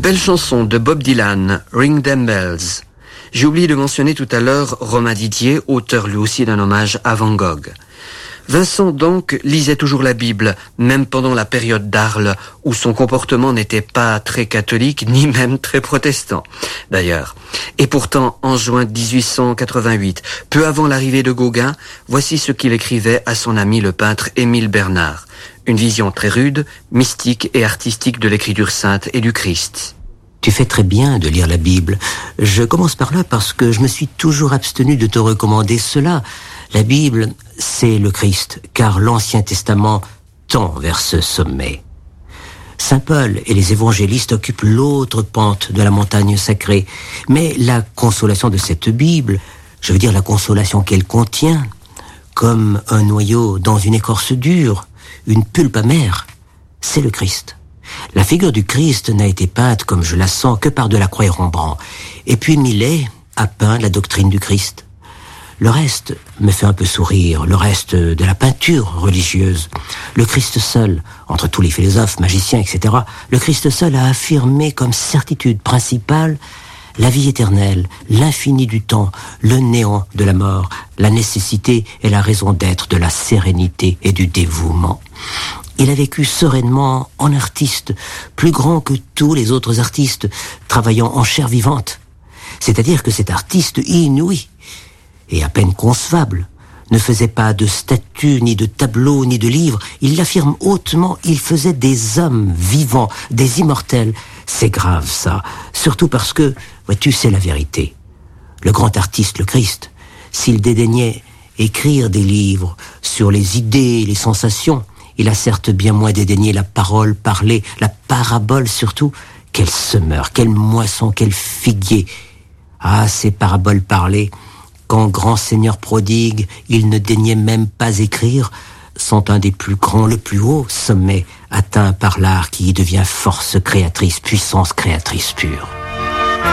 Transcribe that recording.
Belle chanson de Bob Dylan, Ring Them Bells. J'ai oublié de mentionner tout à l'heure Romain Didier, auteur lui aussi d'un hommage à Van Gogh. Vincent donc lisait toujours la Bible, même pendant la période d'Arles, où son comportement n'était pas très catholique, ni même très protestant, d'ailleurs. Et pourtant, en juin 1888, peu avant l'arrivée de Gauguin, voici ce qu'il écrivait à son ami le peintre Émile Bernard. Une vision très rude, mystique et artistique de l'écriture sainte et du Christ. Tu fais très bien de lire la Bible. Je commence par là parce que je me suis toujours abstenu de te recommander cela. La Bible, c'est le Christ, car l'Ancien Testament tend vers ce sommet. Saint Paul et les évangélistes occupent l'autre pente de la montagne sacrée. Mais la consolation de cette Bible, je veux dire la consolation qu'elle contient, comme un noyau dans une écorce dure, une pulpe amère, c'est le Christ. La figure du Christ n'a été peinte, comme je la sens, que par Delacroix et Rembrandt. Et puis Millet a peint la doctrine du Christ. Le reste me fait un peu sourire, le reste de la peinture religieuse. Le Christ seul, entre tous les philosophes, magiciens, etc., le Christ seul a affirmé comme certitude principale la vie éternelle, l'infini du temps, le néant de la mort, la nécessité et la raison d'être de la sérénité et du dévouement. Il a vécu sereinement en artiste, plus grand que tous les autres artistes, travaillant en chair vivante. C'est-à-dire que cet artiste inouï, et à peine concevable, ne faisait pas de statues, ni de tableaux, ni de livres. Il l'affirme hautement, il faisait des hommes vivants, des immortels. C'est grave, ça. Surtout parce que, vois-tu, c'est la vérité. Le grand artiste, le Christ, s'il dédaignait écrire des livres sur les idées, les sensations, il a certes bien moins dédaigné la parole parlée, la parabole surtout. Quel semeur, quel moisson, quel figuier. Ah, ces paraboles parlées, quand grand seigneur prodigue, il ne daignait même pas écrire, sont un des plus grands, le plus haut sommet atteint par l'art qui devient force créatrice, puissance créatrice pure.